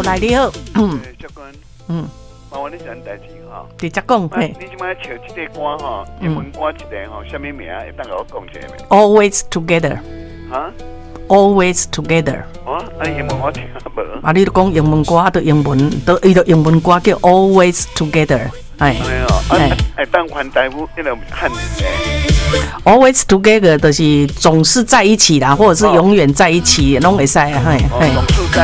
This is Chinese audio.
来你好。 教官，麻烦你讲代志哈。 直接讲，嘿。 你即摆唱这个歌哈，英文歌一个吼，什么名？会当甲我讲一下没 ？Always together。 哈 ？Always together。 哦，英文我听无。 啊，你都讲英文歌，都英文，都伊都英文歌叫 Always together。哎。 当翻台语，那个汉字。 Always together 就是总是在一起啦，或者是永远在一起，拢会使啊，嘿。 总是在